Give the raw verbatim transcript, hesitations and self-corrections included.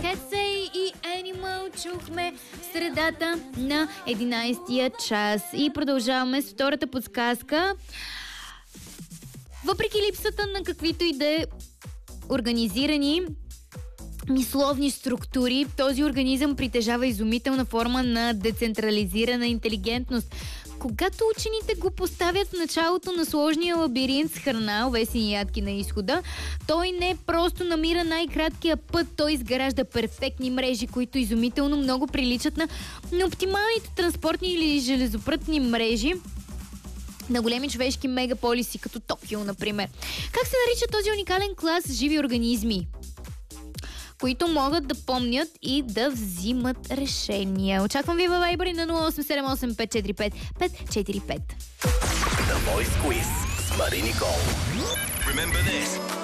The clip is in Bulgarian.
Cathay и Animal чухме в средата на единайсетия час. И продължаваме с втората подсказка. Въпреки липсата на каквито и да е организирани мисловни структури, този организъм притежава изумителна форма на децентрализирана интелигентност. Когато учените го поставят в началото на сложния лабиринт с храна, овесени ядки на изхода, той не просто намира най-краткия път, той изгражда перфектни мрежи, които изумително много приличат на, на оптималните транспортни или железопътни мрежи на големи човешки мегаполиси, като Токио, например. Как се нарича този уникален клас живи организми, които могат да помнят и да взимат решения? Очаквам ви във Viber на нула осем седем осем пет четири пет пет четири пет. The Voice Quiz с Мари Никол. Remember this.